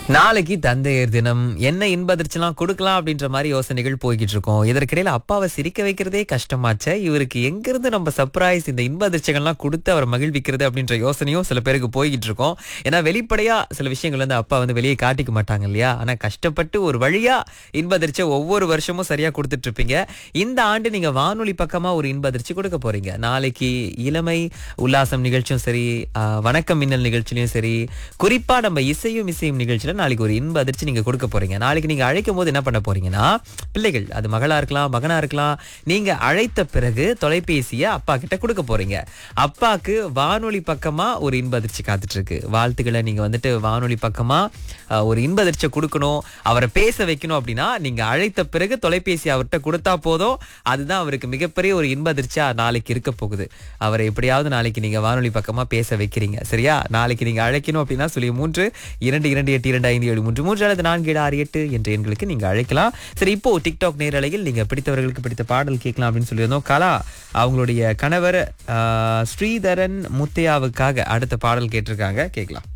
நாளைக்கு தந்தையர் தினம். என்ன இன்ப அதிர்ச்சிலாம் கொடுக்கலாம் அப்படின்ற மாதிரி யோசனைகள் போய்கிட்டு இருக்கோம். இதற்கிடையில அப்பாவை சிரிக்க வைக்கிறதே கஷ்டமாச்சே, இவருக்கு எங்கிருந்து நம்ம சர்ப்ரைஸ் இந்த இன்ப அதிர்ச்சிகள்லாம் கொடுத்து அவரை மகிழ்விக்கிறது அப்படின்ற யோசனையும் சில பேருக்கு போய்கிட்டு இருக்கோம். ஏன்னா வெளிப்படையா சில விஷயங்கள் வந்து அப்பா வந்து வெளியே காட்டிக்க மாட்டாங்க இல்லையா? ஆனா கஷ்டப்பட்டு ஒரு வழியா இன்ப அதிர்ச்சியை ஒவ்வொரு வருஷமும் சரியா கொடுத்துட்டு இருப்பீங்க. இந்த ஆண்டு நீங்க வானொலி பக்கமா ஒரு இன்ப அதிர்ச்சி கொடுக்க போறீங்க. நாளைக்கு இளமை உல்லாசம் நிகழ்ச்சியும் சரி, வணக்கம் மின்னல் நிகழ்ச்சியிலும் சரி, குறிப்பா நம்ம இசையும் நிகழ்ச்சியில நாளைக்கு ஒரு இன்ப அதிர்ச்சி நீங்க கொடுக்க போறீங்க. நாளைக்கு நீங்க அழைக்கும் போது என்ன பண்ண போறீங்கன்னா, பிள்ளைகள் அது மகளா இருக்கலாம், மகனா இருக்கலாம், நீங்க அழைத்த பிறகு தொலைபேசியை அப்பா கிட்ட கொடுக்க போறீங்க. அப்பாக்கு வானொலி பக்கமா ஒரு இன்ப அதிர்ச்சி காத்துட்டு இருக்கு. வாழ்த்துக்களை நீங்க வந்துட்டு வானொலி பக்கமா ஒரு இன்ப அதிர்ச்சியை கொடுக்கணும், அவரை பேச வைக்கணும் அப்படின்னா நீங்க அழைத்த பிறகு தொலைபேசி அவர்கிட்ட கொடுத்தா போதும். அதுதான் அவருக்கு மிகப்பெரிய ஒரு இன்ப அதிர்ச்சியா நாளைக்கு இருக்க போகுது. அவரை எப்படியாவது நாளைக்கு நீங்க வானொலி பக்கமா பேச வைக்கிறீங்க. சரியா? நாளைக்கு நீங்க அழைக்கணும் அப்படின்னா 03 அல்லது 4763 என்ற எண்களுக்கு நீங்க அழைக்கலாம். சரி, இப்போ டிக்டாக் நேரலையில் நீங்க பிடித்தவர்களுக்கு பிடித்த பாடல் கேட்கலாம் அப்படின்னு சொல்லியிருந்தோம். கலா அவங்களுடைய கணவர் ஸ்ரீதரன் முத்தையாவுக்காக அடுத்த பாடல் கேட்டிருக்காங்க, கேட்கலாம்.